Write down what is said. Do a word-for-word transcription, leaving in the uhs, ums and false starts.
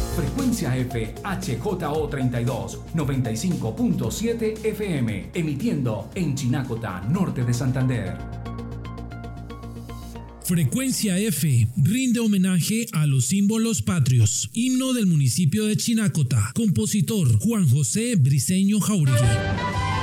Frecuencia F H J O treinta y dos, noventa y cinco punto siete F M, emitiendo en Chinacota, norte de Santander. Frecuencia F rinde homenaje a los símbolos patrios. Himno del municipio de Chinacota. Compositor Juan José Briceño Jauregui.